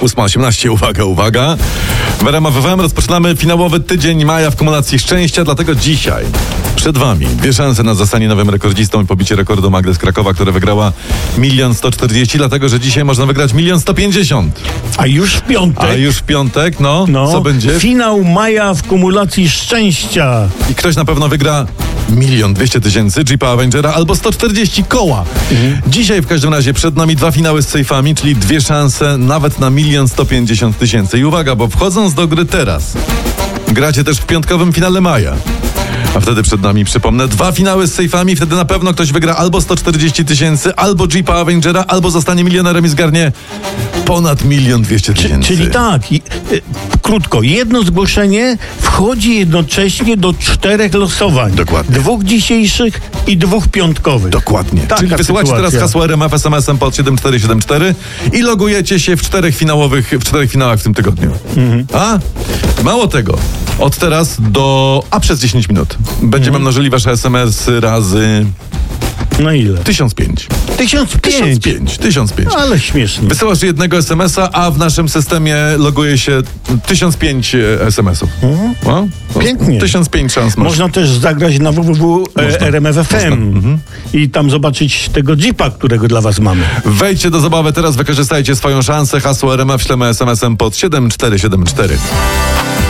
8:18, uwaga. W RMF FM rozpoczynamy finałowy tydzień maja w kumulacji szczęścia, dlatego dzisiaj przed wami 2 szanse na zostanie nowym rekordzistą i pobicie rekordu Magdy z Krakowa, która wygrała 1 140 000, dlatego że dzisiaj można wygrać 1 150 000. A już w piątek, no, co będzie? Finał maja w kumulacji szczęścia. I ktoś na pewno wygra 1 200 000 Jeepa Avengera albo 140 koła. Dzisiaj w każdym razie przed nami 2 finały z sejfami, czyli 2 szanse nawet na 1 150 000. I uwaga, bo wchodząc do gry teraz, gracie też w piątkowym finale maja. A wtedy przed nami, przypomnę, 2 finały z sejfami. Wtedy na pewno ktoś wygra albo 140 000, albo Jeepa Avengera, albo zostanie milionerem i zgarnie ponad 1 200 000. Czyli tak, krótko, jedno zgłoszenie wchodzi jednocześnie do 4 losowań. Dokładnie. 2 dzisiejszych i 2 piątkowych. Dokładnie. Taka Czyli wysyłacie sytuacja. teraz hasło RMF SMS-em pod 7474 i logujecie się w 4 finałach w tym tygodniu. A mało tego. Od teraz przez 10 minut będziemy mnożyli wasze SMS razy... No ile? 1005. 1005. Ale śmiesznie. Wysyłasz jednego SMS-a, a w naszym systemie loguje się 1005 SMS-ów. Pięknie. 1005 szans. Można też zagrać na www.rmf.fm i tam zobaczyć tego Jeepa, którego dla was mamy. Wejdźcie do zabawy teraz, wykorzystajcie swoją szansę. Hasło RMF ślemy SMS-em pod 7474.